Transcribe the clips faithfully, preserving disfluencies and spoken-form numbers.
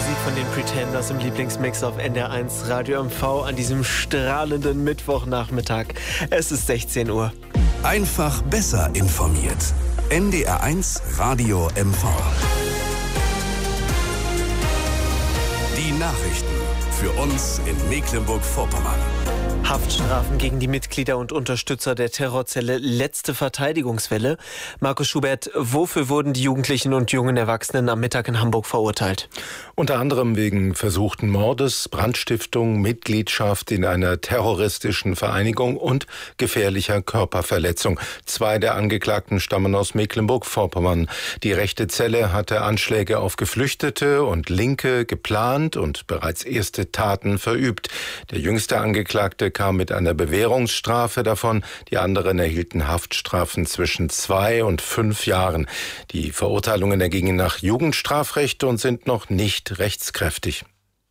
Musik von den Pretenders im Lieblingsmix auf N D R eins Radio M V an diesem strahlenden Mittwochnachmittag. Es ist sechzehn Uhr. Einfach besser informiert. N D R eins Radio M V. Die Nachrichten für uns in Mecklenburg-Vorpommern. Haftstrafen gegen die Mitglieder und Unterstützer der Terrorzelle Letzte Verteidigungswelle. Markus Schubert, wofür wurden die Jugendlichen und jungen Erwachsenen am Mittag in Hamburg verurteilt? Unter anderem wegen versuchten Mordes, Brandstiftung, Mitgliedschaft in einer terroristischen Vereinigung und gefährlicher Körperverletzung. Zwei der Angeklagten stammen aus Mecklenburg-Vorpommern. Die rechte Zelle hatte Anschläge auf Geflüchtete und Linke geplant und bereits erste Taten verübt. Der jüngste Angeklagte kam mit einer Bewährungsstrafe davon. Die anderen erhielten Haftstrafen zwischen zwei und fünf Jahren. Die Verurteilungen ergingen nach Jugendstrafrecht und sind noch nicht rechtskräftig.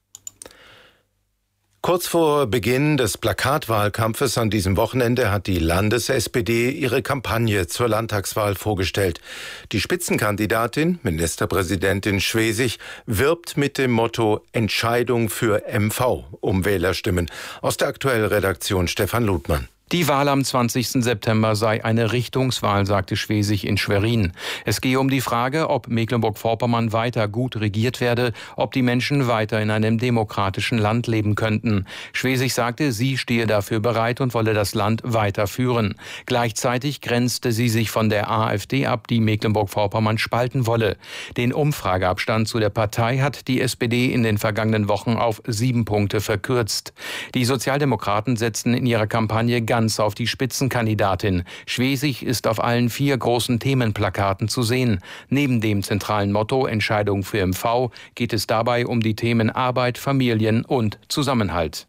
Kurz vor Beginn des Plakatwahlkampfes an diesem Wochenende hat die Landes-S P D ihre Kampagne zur Landtagswahl vorgestellt. Die Spitzenkandidatin, Ministerpräsidentin Schwesig, wirbt mit dem Motto Entscheidung für M V um Wählerstimmen. Aus der aktuellen Redaktion Stefan Ludmann. Die Wahl am zwanzigsten September sei eine Richtungswahl, sagte Schwesig in Schwerin. Es gehe um die Frage, ob Mecklenburg-Vorpommern weiter gut regiert werde, ob die Menschen weiter in einem demokratischen Land leben könnten. Schwesig sagte, sie stehe dafür bereit und wolle das Land weiter führen. Gleichzeitig grenzte sie sich von der AfD ab, die Mecklenburg-Vorpommern spalten wolle. Den Umfrageabstand zu der Partei hat die S P D in den vergangenen Wochen auf sieben Punkte verkürzt. Die Sozialdemokraten setzten in ihrer Kampagne ganz auf die Spitzenkandidatin. Schwesig ist auf allen vier großen Themenplakaten zu sehen. Neben dem zentralen Motto Entscheidung für M V geht es dabei um die Themen Arbeit, Familien und Zusammenhalt.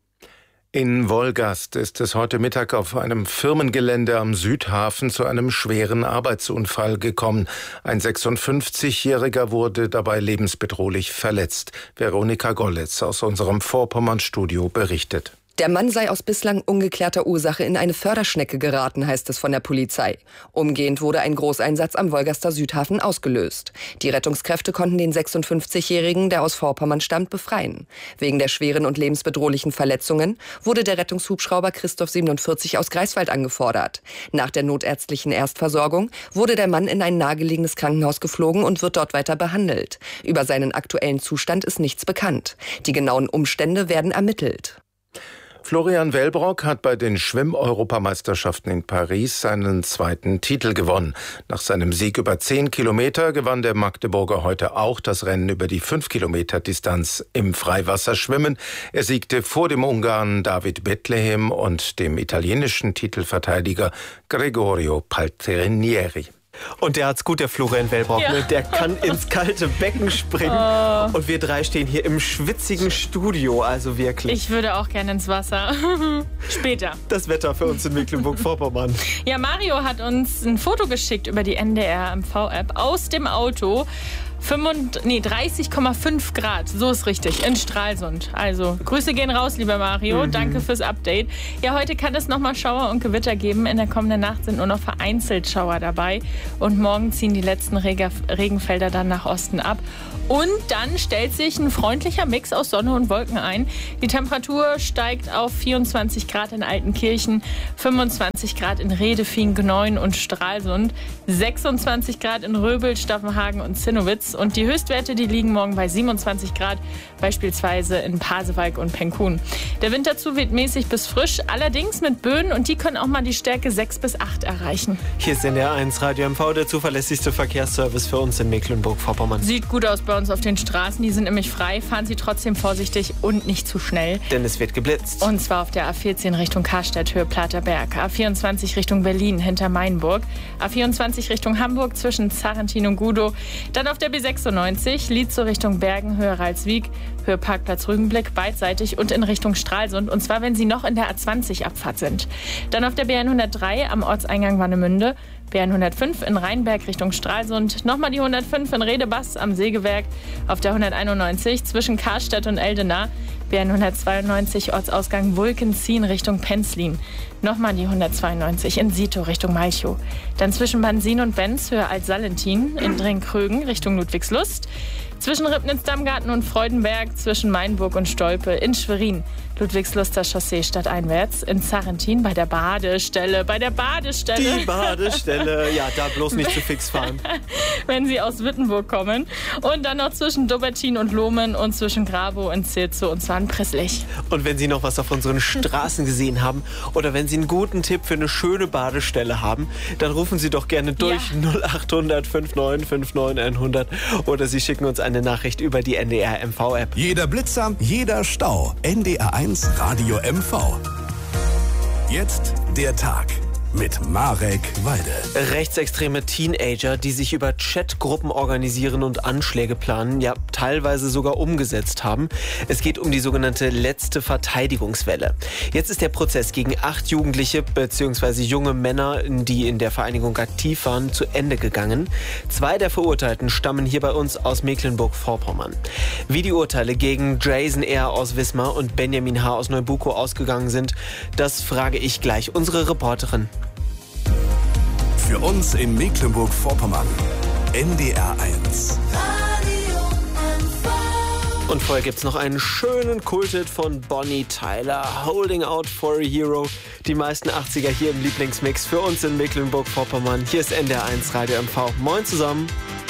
In Wolgast ist es heute Mittag auf einem Firmengelände am Südhafen zu einem schweren Arbeitsunfall gekommen. Ein sechsundfünfzigjähriger wurde dabei lebensbedrohlich verletzt. Veronika Gollitz aus unserem Vorpommern-Studio berichtet. Der Mann sei aus bislang ungeklärter Ursache in eine Förderschnecke geraten, heißt es von der Polizei. Umgehend wurde ein Großeinsatz am Wolgaster Südhafen ausgelöst. Die Rettungskräfte konnten den sechsundfünfzigjährigen, der aus Vorpommern stammt, befreien. Wegen der schweren und lebensbedrohlichen Verletzungen wurde der Rettungshubschrauber Christoph siebenundvierzig aus Greifswald angefordert. Nach der notärztlichen Erstversorgung wurde der Mann in ein nahegelegenes Krankenhaus geflogen und wird dort weiter behandelt. Über seinen aktuellen Zustand ist nichts bekannt. Die genauen Umstände werden ermittelt. Florian Wellbrock hat bei den Schwimm-Europameisterschaften in Paris seinen zweiten Titel gewonnen. Nach seinem Sieg über zehn Kilometer gewann der Magdeburger heute auch das Rennen über die fünf Kilometer Distanz im Freiwasserschwimmen. Er siegte vor dem Ungarn David Bethlehem und dem italienischen Titelverteidiger Gregorio Paltrinieri. Und der hat's gut, der Florian Wellbrock. Ja. Ne? Der kann ins kalte Becken springen. Oh. Und wir drei stehen hier im schwitzigen Studio, also wirklich. Ich würde auch gerne ins Wasser. Später. Das Wetter für uns in Mecklenburg-Vorpommern. Ja, Mario hat uns ein Foto geschickt über die N D R M V-App aus dem Auto. dreißig Komma fünf Grad, so ist richtig, in Stralsund. Also, Grüße gehen raus, lieber Mario. Mhm. Danke fürs Update. Ja, heute kann es nochmal Schauer und Gewitter geben. In der kommenden Nacht sind nur noch vereinzelt Schauer dabei. Und morgen ziehen die letzten Reg- Regenfelder dann nach Osten ab. Und dann stellt sich ein freundlicher Mix aus Sonne und Wolken ein. Die Temperatur steigt auf vierundzwanzig Grad in Altenkirchen, fünfundzwanzig Grad in Redefing, Gneuen und Stralsund, sechsundzwanzig Grad in Röbel, Staffenhagen und Zinnowitz. Und die Höchstwerte, die liegen morgen bei siebenundzwanzig Grad, beispielsweise in Pasewalk und Penkun. Der Wind dazu weht mäßig bis frisch, allerdings mit Böen und die können auch mal die Stärke sechs bis acht erreichen. Hier ist N D R eins Radio M V, der zuverlässigste Verkehrsservice für uns in Mecklenburg-Vorpommern. Sieht gut aus bei uns auf den Straßen, die sind nämlich frei. Fahren Sie trotzdem vorsichtig und nicht zu schnell. Denn es wird geblitzt. Und zwar auf der A vierzehn Richtung Karstadt, Höhe Platerberg, A vierundzwanzig Richtung Berlin, hinter Mainburg, A vierundzwanzig Richtung Hamburg zwischen Zarrentin und Gudow, dann auf der B sechsundneunzig, Lietzow Richtung Bergen, Höhe Ralswiek, Höhe Parkplatz Rügenblick, beidseitig und in Richtung Stralsund, und zwar, wenn Sie noch in der A zwanzig Abfahrt sind. Dann auf der B hundertdrei am Ortseingang Warnemünde, B hundertfünf in Rheinberg Richtung Stralsund, nochmal die hundertfünf in Redebass am Sägewerk, auf der hunderteinundneunzig zwischen Karstedt und Eldena, B hundertzweiundneunzig Ortsausgang Wulkenzien Richtung Penzlin, nochmal die hundertzweiundneunzig in Sito Richtung Malchow, dann zwischen Bansin und Benz Höhe Altsalentin in Drenkrögen Richtung Ludwigslust, zwischen Ribnitz-Dammgarten und Freudenberg, zwischen Mainburg und Stolpe, in Schwerin, Ludwigsluster Chaussee stadteinwärts, in Zarrentin bei der Badestelle, bei der Badestelle. Die Badestelle, ja, da bloß nicht zu fix fahren. Wenn Sie aus Wittenburg kommen. Und dann noch zwischen Dobbertin und Lohmen und zwischen Grabow und Zirzow, und zwar in Presslich. Und wenn Sie noch was auf unseren Straßen gesehen haben oder wenn Sie einen guten Tipp für eine schöne Badestelle haben, dann rufen Sie doch gerne durch Ja. null acht hundert neunundfünfzig neunundfünfzig hundert oder Sie schicken uns eine Nachricht über die N D R M V-App. Jeder Blitzer, jeder Stau. N D R eins Radio M V. Jetzt der Tag mit Marek Walde. Rechtsextreme Teenager, die sich über Chatgruppen organisieren und Anschläge planen, ja teilweise sogar umgesetzt haben. Es geht um die sogenannte letzte Verteidigungswelle. Jetzt ist der Prozess gegen acht Jugendliche bzw. junge Männer, die in der Vereinigung aktiv waren, zu Ende gegangen. Zwei der Verurteilten stammen hier bei uns aus Mecklenburg-Vorpommern. Wie die Urteile gegen Jason R. aus Wismar und Benjamin H. aus Neubukow ausgegangen sind, das frage ich gleich unsere Reporterin. Für uns in Mecklenburg-Vorpommern. N D R eins. Und vorher gibt's noch einen schönen Kulthit von Bonnie Tyler, Holding Out for a Hero. Die meisten achtziger hier im Lieblingsmix für uns in Mecklenburg-Vorpommern. Hier ist N D R eins Radio M V. Moin zusammen.